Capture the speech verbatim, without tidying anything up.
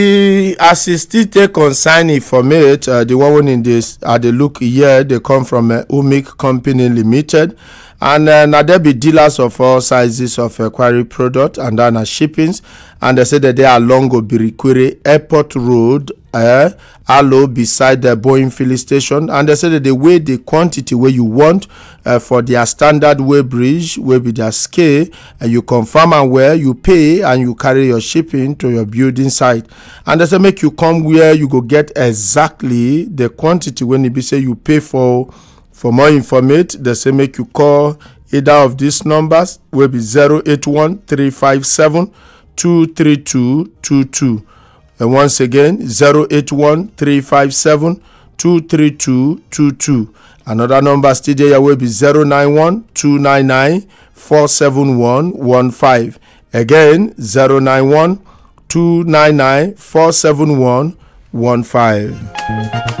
as e still take consign informate uh, the one wey in this uh, dey look here dey come from uh, Umic Company Limited, and uh, na there be dealers of all sizes of uh, quarry product and then uh, shippings, and they say that they are along Obirikwere Airport Road, uh, Alo beside the Boeing filling station, and they say that they weigh the quantity where you want uh, for their standard weigh bridge, will be their scale, and you confirm and where you pay, and you carry your shipping to your building site, and they say make you come where you go get exactly the quantity when it be say you pay for. For more information, they say make you call either of these numbers, will be zero eight one three five seven two three two two two. And once again, zero eight one three five seven two three two two two. Another number still there will be zero nine one two nine nine four seven one one five. Again, zero nine one two nine nine four seven one one five.